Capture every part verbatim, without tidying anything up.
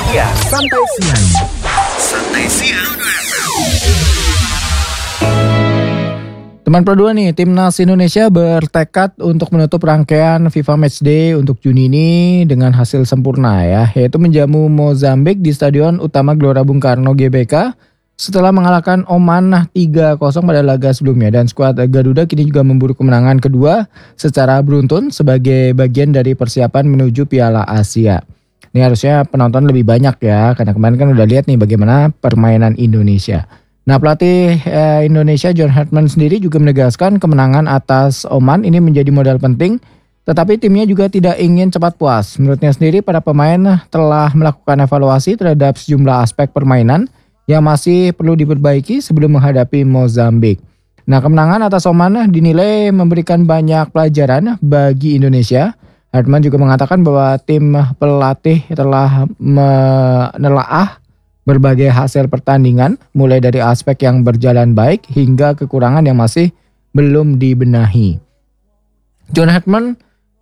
Ya, santai siang. Santai siang. Teman Pro dua nih, Timnas Indonesia bertekad untuk menutup rangkaian FIFA Matchday untuk Juni ini dengan hasil sempurna ya, yaitu menjamu Mozambik di Stadion Utama Gelora Bung Karno G B K setelah mengalahkan Oman tiga kosong pada laga sebelumnya. Dan skuad Garuda kini juga memburu kemenangan kedua secara beruntun sebagai bagian dari persiapan menuju Piala Asia. Ini harusnya penonton lebih banyak ya, karena kemarin kan udah lihat nih bagaimana permainan Indonesia. Nah, pelatih eh, Indonesia John Hartman sendiri juga menegaskan kemenangan atas Oman ini menjadi modal penting, tetapi timnya juga tidak ingin cepat puas. Menurutnya sendiri, para pemain telah melakukan evaluasi terhadap sejumlah aspek permainan yang masih perlu diperbaiki sebelum menghadapi Mozambik. Nah, kemenangan atas Oman dinilai memberikan banyak pelajaran bagi Indonesia. Hartman juga mengatakan bahwa tim pelatih telah menelaah berbagai hasil pertandingan, mulai dari aspek yang berjalan baik hingga kekurangan yang masih belum dibenahi. John Hartman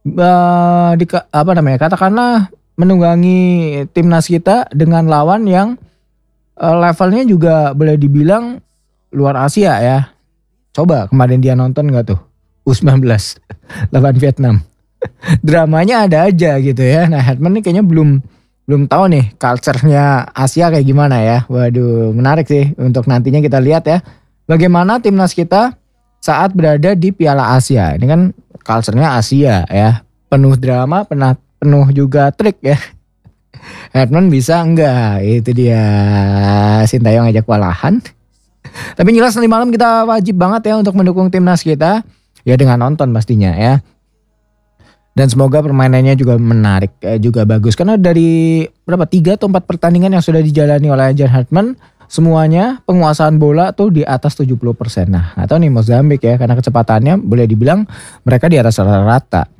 uh, di, apa namanya katakanlah menunggangi timnas kita dengan lawan yang uh, levelnya juga boleh dibilang luar Asia ya. Coba kemarin dia nonton nggak tuh U sembilan belas lawan Vietnam. Dramanya ada aja gitu ya. Nah, Hartman ini kayaknya belum belum tahu nih culture-nya Asia kayak gimana ya. Waduh, menarik sih untuk nantinya kita lihat ya bagaimana timnas kita saat berada di Piala Asia. Ini kan culture-nya Asia ya. Penuh drama, penuh penuh juga trik ya. Hartman bisa enggak? Itu dia, Sintayong ajak walahan. Tapi jelas nanti malam kita wajib banget ya untuk mendukung timnas kita ya, dengan nonton pastinya ya. Dan semoga permainannya juga menarik, juga bagus. Karena dari berapa tiga atau empat pertandingan yang sudah dijalani oleh John Hartman, semuanya penguasaan bola tuh di atas tujuh puluh persen. Nah, atau nih Mozambik ya, karena kecepatannya boleh dibilang mereka di atas rata-rata.